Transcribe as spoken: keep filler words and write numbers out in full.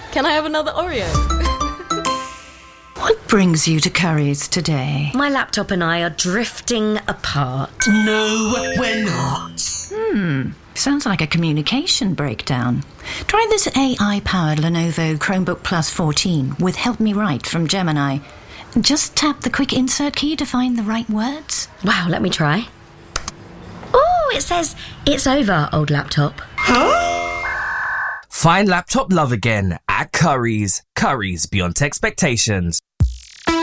Can I have another Oreo? What brings you to Curry's today? My laptop and I are drifting apart. No, we're not. Hmm, sounds like a communication breakdown. Try this A I-powered Lenovo Chromebook Plus fourteen with Help Me Write from Gemini. Just tap the quick insert key to find the right words. Wow, let me try. Oh, it says, it's over, old laptop. Find laptop love again at Curry's. Curry's beyond expectations.